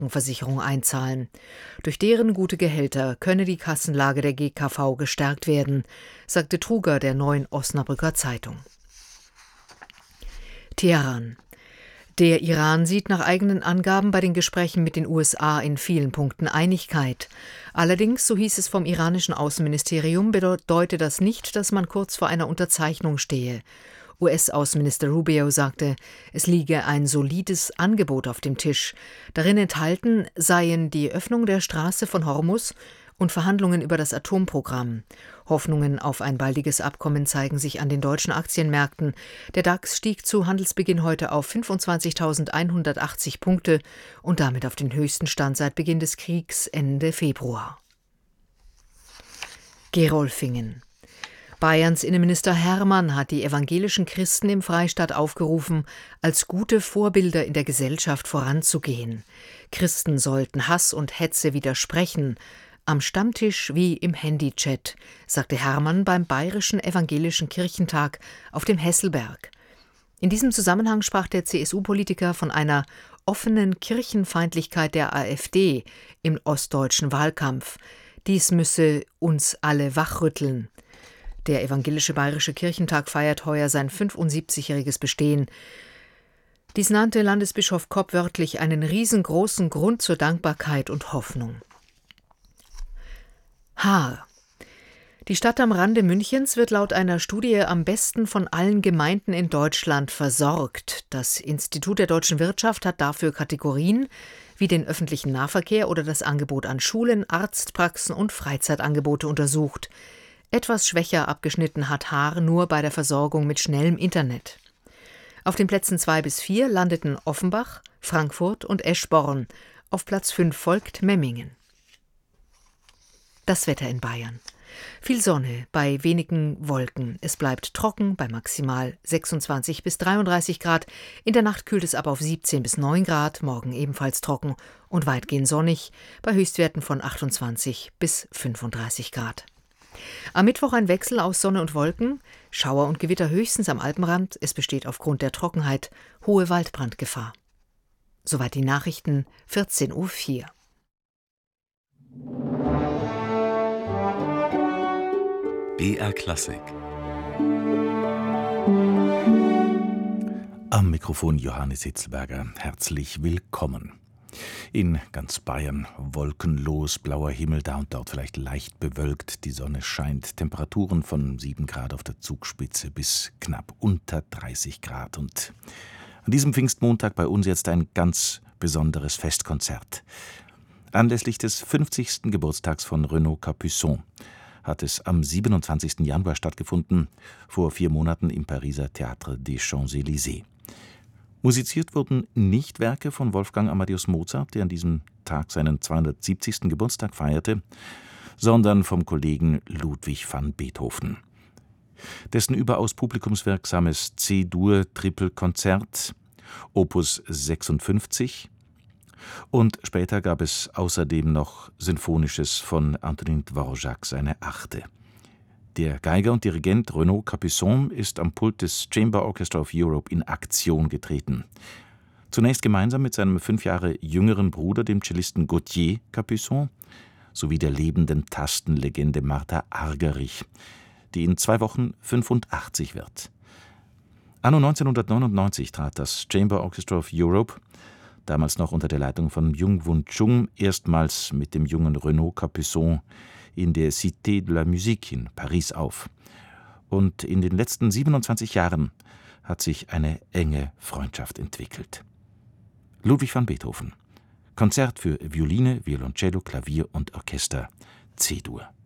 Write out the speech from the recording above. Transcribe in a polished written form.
Krankenversicherung einzahlen. Durch deren gute Gehälter könne die Kassenlage der GKV gestärkt werden, sagte Truger der Neuen Osnabrücker Zeitung. Teheran. Der Iran sieht nach eigenen Angaben bei den Gesprächen mit den USA in vielen Punkten Einigkeit. Allerdings, so hieß es vom iranischen Außenministerium, bedeute das nicht, dass man kurz vor einer Unterzeichnung stehe. US-Außenminister Rubio sagte, es liege ein solides Angebot auf dem Tisch. Darin enthalten seien die Öffnung der Straße von Hormuz und Verhandlungen über das Atomprogramm. Hoffnungen auf ein baldiges Abkommen zeigen sich an den deutschen Aktienmärkten. Der DAX stieg zu Handelsbeginn heute auf 25.180 Punkte und damit auf den höchsten Stand seit Beginn des Kriegs Ende Februar. Gerolfingen. Bayerns Innenminister Hermann hat die evangelischen Christen im Freistaat aufgerufen, als gute Vorbilder in der Gesellschaft voranzugehen. Christen sollten Hass und Hetze widersprechen, am Stammtisch wie im Handychat, sagte Hermann beim Bayerischen Evangelischen Kirchentag auf dem Hesselberg. In diesem Zusammenhang sprach der CSU-Politiker von einer offenen Kirchenfeindlichkeit der AfD im ostdeutschen Wahlkampf. Dies müsse uns alle wachrütteln. Der Evangelische Bayerische Kirchentag feiert heuer sein 75-jähriges Bestehen. Dies nannte Landesbischof Kopp wörtlich einen riesengroßen Grund zur Dankbarkeit und Hoffnung. Haar. Die Stadt am Rande Münchens wird laut einer Studie am besten von allen Gemeinden in Deutschland versorgt. Das Institut der deutschen Wirtschaft hat dafür Kategorien wie den öffentlichen Nahverkehr oder das Angebot an Schulen, Arztpraxen und Freizeitangebote untersucht. Etwas schwächer abgeschnitten hat Haar nur bei der Versorgung mit schnellem Internet. Auf den Plätzen 2 bis 4 landeten Offenbach, Frankfurt und Eschborn. Auf Platz 5 folgt Memmingen. Das Wetter in Bayern. Viel Sonne bei wenigen Wolken. Es bleibt trocken bei maximal 26 bis 33 Grad. In der Nacht kühlt es ab auf 17 bis 9 Grad. Morgen ebenfalls trocken und weitgehend sonnig bei Höchstwerten von 28 bis 35 Grad. Am Mittwoch ein Wechsel aus Sonne und Wolken. Schauer und Gewitter höchstens am Alpenrand. Es besteht aufgrund der Trockenheit hohe Waldbrandgefahr. Soweit die Nachrichten, 14:04 Uhr. BR Klassik. Am Mikrofon Johannes Hitzlberger. Herzlich willkommen. In ganz Bayern wolkenlos, blauer Himmel, da und dort vielleicht leicht bewölkt, die Sonne scheint, Temperaturen von 7 Grad auf der Zugspitze bis knapp unter 30 Grad. Und an diesem Pfingstmontag bei uns jetzt ein ganz besonderes Festkonzert. Anlässlich des 50. Geburtstags von Renaud Capuçon hat es am 27. Januar stattgefunden, vor 4 Monaten im Pariser Théâtre des Champs-Élysées. Musiziert wurden nicht Werke von Wolfgang Amadeus Mozart, der an diesem Tag seinen 270. Geburtstag feierte, sondern vom Kollegen Ludwig van Beethoven. Dessen überaus publikumswirksames C-Dur-Trippelkonzert, Opus 56, und später gab es außerdem noch Sinfonisches von Antonin Dvorak, seine 8. Der Geiger und Dirigent Renaud Capuçon ist am Pult des Chamber Orchestra of Europe in Aktion getreten. Zunächst gemeinsam mit seinem 5 Jahre jüngeren Bruder, dem Cellisten Gauthier Capuçon, sowie der lebenden Tastenlegende Martha Argerich, die in 2 Wochen 85 wird. Anno 1999 trat das Chamber Orchestra of Europe, damals noch unter der Leitung von Myung-Whun Chung, erstmals mit dem jungen Renaud Capuçon in der Cité de la Musique in Paris auf. Und in den letzten 27 Jahren hat sich eine enge Freundschaft entwickelt. Ludwig van Beethoven. Konzert für Violine, Violoncello, Klavier und Orchester, C-Dur.